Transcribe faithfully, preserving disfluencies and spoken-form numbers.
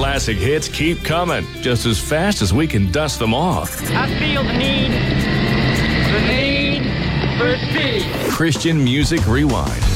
classic hits keep coming, just as fast as we can dust them off. I feel the need, the need for speed. Christian Music Rewind.